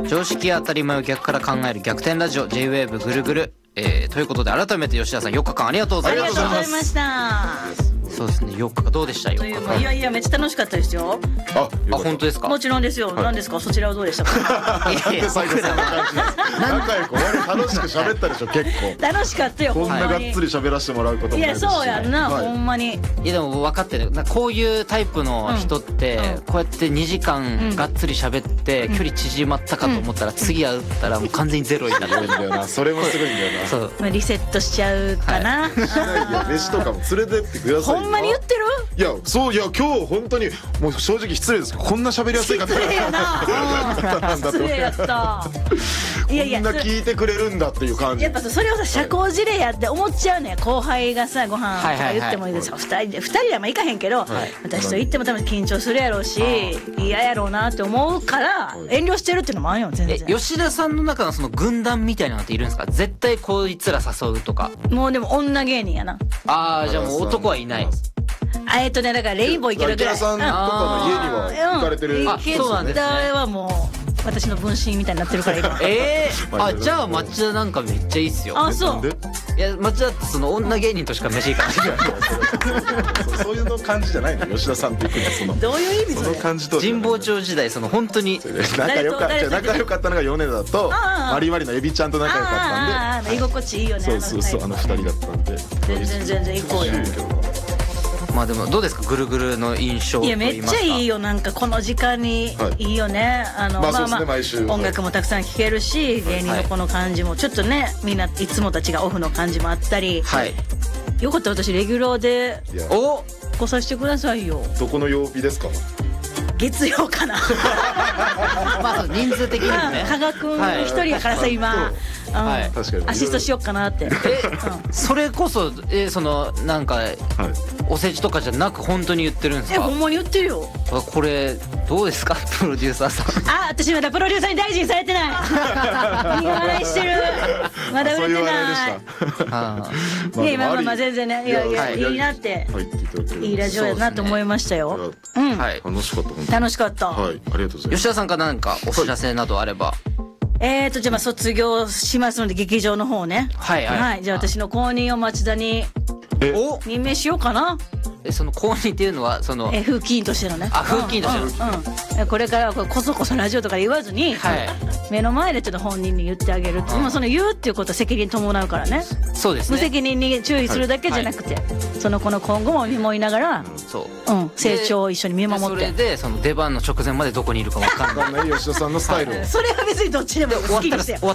常識や当たり前を逆から考える逆転ラジオ J-WAVE ぐるぐる、ということで改めて吉田さん4日間ありがとうございました。 ありがとうございました。 そうですね、4日間どうでした？4日間。 いやいやめっちゃ楽しかったですよ。 あ、本当ですか？ もちろんですよ。何ですか、そちらはどうでしたか？ なんで最後そんな感じなんですか？仲良く楽しく喋ったでしょ。結構楽しかったよ。 こんながっつり喋らせてもらうこともないですし。 いやそうやんな、ほんまに。 いやでも分かってる。こういうタイプの人ってこうやって2時間がっつり喋って距離縮まったかと思ったら次会ったらもう完全にゼロになるんだよな。 それもすごいんだよな。 そう。 リセットしちゃうかな。 いや飯とかも連れてってくださいよ。 ほんまに言ってる？ いやそう、いや今日本当にもう正直失礼ですけどこんな喋りやすい方失礼やな。失礼やった。いやいや、 こんな聞いてくれるんだっていう感じ。 やっぱそれをさ社交辞令やって思っちゃうね。後輩がさご飯とか言ってもいいですよ。2人では行かへんけど、私と行っても多分緊張するやろうし嫌やろうなって思うから遠慮してるっていうのもあるよ全然。 吉田さんの中のその軍団みたいなのっているんですか？絶対こいつら誘うとか。 もうでも女芸人やな。 ああ、じゃあもう男はいない。 だからレインボー行けるぐらい。 池田さんとかの家には行かれてる。 あ、そうなんですね。 はもう私の分身みたいになってるから今。 あ、じゃあ町田なんかめっちゃいいっすよ。 あ、そう。 いや町田ってその女芸人としか飯行かない。 そういうの感じじゃないの。吉田さんって言ってそのどういう意味それ？ その感じと神保町時代その本当に仲良かったのが米田とマリマリのエビちゃんと仲良かったんで。 居心地いいよね。 そうあの2人だったんで。 全然行こうよ。 まあでもどうですか、ぐるぐるの印象といやめっちゃいいよ。 よ。なんかこの時間にいいよね。音楽もたくさん聴けるし芸人のこの感じもちょっとね、みんないつもたちがオフの感じもあったり。よかった、私レギュラーで来させてくださいよ。 どこの曜日ですか？ 月曜かな。 まあ人数的にね。 加賀くん一人やからさ今。アシストしよっかなって。 それこそそのなんかお世辞とかじゃなく本当に言ってるんですか？ ほんまに言ってるよ。 これどうですかプロデューサーさん。 あ、私まだプロデューサーに大事にされてない。いい笑いしてる。まだ売れてない。いやまあ全然ね、いやいいなって、いいラジオやなと思いましたよ。 楽しかった。 楽しかった。 はい、ありがとうございます。 吉田さんから何かお知らせなどあれば。 じゃあ卒業しますので劇場の方ね。はい。じゃあ私の後任を町田に任命しようかな。 その後任っていうのはその風紀委員としてのね。 あ、風紀委員としての。 これからはこそこそラジオとか言わずに目の前でちょっと本人に言ってあげる。今その言うっていうことは責任伴うからね。 そうですね。 無責任に注意するだけじゃなくて、その子の今後も見守りながら成長を一緒に見守って。 それでその出番の直前までどこにいるか分かんない吉田さんのスタイル。 それは別にどっちでも好きにしてよ。